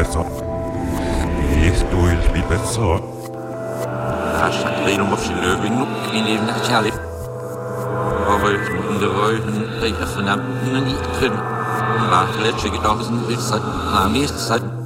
besser. Gehst du viel besser. Aşağı of löwen in even nach Charlie. Aber in der Rollen der vernammten nie können. Nach letzte gedacht ist, am nächsten